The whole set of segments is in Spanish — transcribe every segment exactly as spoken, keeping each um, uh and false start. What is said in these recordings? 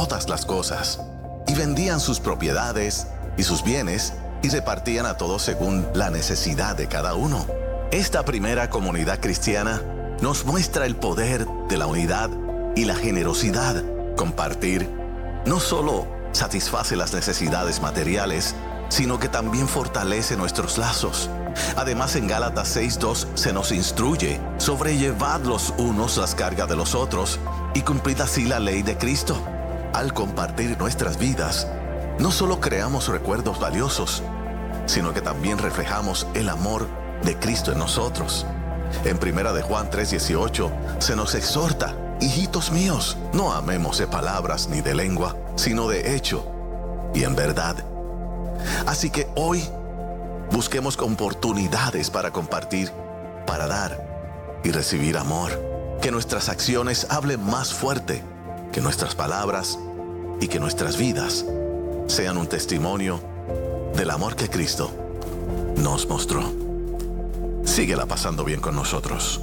todas las cosas, y vendían sus propiedades y sus bienes y repartían a todos según la necesidad de cada uno. Esta primera comunidad cristiana nos muestra el poder de la unidad y la generosidad. Compartir no solo satisface las necesidades materiales, sino que también fortalece nuestros lazos. Además, en Gálatas seis dos se nos instruye: sobrellevad los unos las cargas de los otros y cumplid así la ley de Cristo. Al compartir nuestras vidas, no solo creamos recuerdos valiosos, sino que también reflejamos el amor de Cristo en nosotros. En primera de Juan tres dieciocho se nos exhorta: hijitos míos, no amemos de palabras ni de lengua, sino de hecho y en verdad. Así que hoy busquemos oportunidades para compartir, para dar y recibir amor. Que nuestras acciones hablen más fuerte que nuestras palabras y que nuestras vidas sean un testimonio del amor que Cristo nos mostró. Síguela pasando bien con nosotros.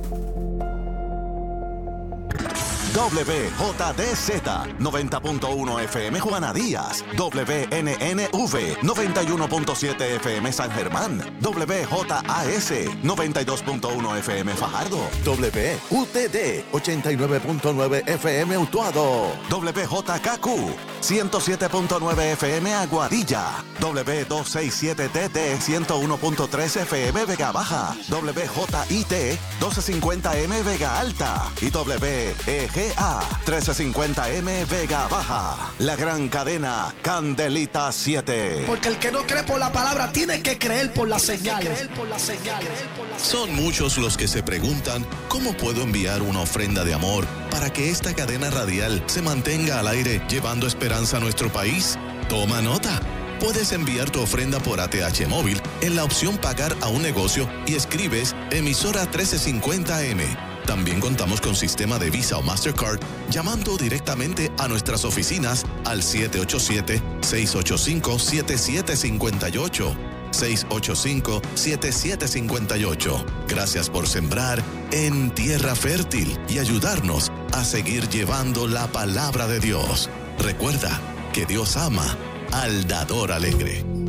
W J D Z noventa punto uno F M Juana Díaz, W N N V noventa y uno punto siete F M San Germán, W J A S noventa y dos punto uno F M Fajardo, W U T D ochenta y nueve punto nueve F M Utuado, W J K Q ciento siete punto nueve F M Aguadilla, W doscientos sesenta y siete T T ciento uno punto tres F M Vega Baja, W J I T doce cincuenta M Vega Alta y W E G A trece cincuenta M Vega Baja. La gran cadena Candelita siete. Porque el que no cree por la palabra tiene que creer por la señal. Son muchos los que se preguntan: ¿cómo puedo enviar una ofrenda de amor para que esta cadena radial se mantenga al aire llevando esperanza a nuestro país? Toma nota. Puedes enviar tu ofrenda por A T H móvil en la opción pagar a un negocio y escribes emisora trece cincuenta M. También contamos con sistema de Visa o Mastercard llamando directamente a nuestras oficinas al siete ocho siete, seis ocho cinco, siete siete cinco ocho. seis ocho cinco, siete siete cinco ocho. Gracias por sembrar en tierra fértil y ayudarnos a seguir llevando la palabra de Dios. Recuerda que Dios ama al dador alegre.